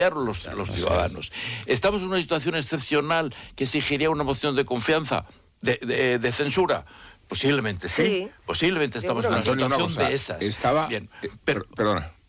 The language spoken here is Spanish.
los ciudadanos. ¿Estamos en una situación excepcional que exigiría una moción de confianza, de censura? Posiblemente sí. Posiblemente estamos en una situación de esas. Perdona.